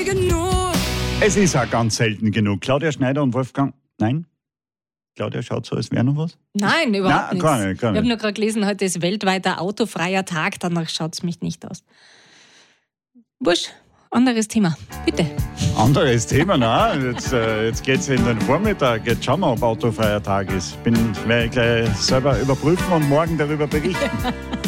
genug. Es ist auch ganz selten genug. Claudia Schneider und Wolfgang... Nein? Claudia schaut so, als wäre noch was? Nein, überhaupt nichts. Gar nicht. Ich habe nur gerade gelesen, heute ist weltweiter autofreier Tag, danach schaut es mich nicht aus. Wurscht, anderes Thema, bitte. Anderes Thema, nein. Jetzt geht es in den Vormittag. Jetzt schauen wir, ob autofreier Tag ist. Werde ich gleich selber überprüfen und morgen darüber berichten.